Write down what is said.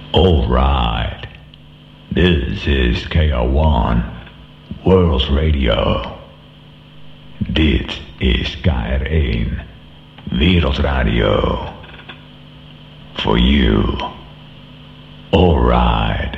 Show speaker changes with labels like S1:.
S1: Alright, this is KR1 World Radio. Dit is KR1 Wereldradio. For you. Alright.